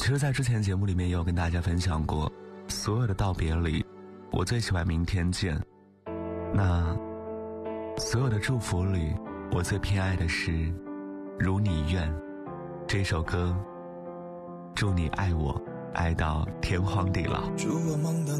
其实在之前节目里面也有跟大家分享过，所有的道别里，我最喜欢明天见。那所有的祝福里，我最偏爱的是如你愿。这首歌，祝你爱我，爱到天荒地老。 祝我梦到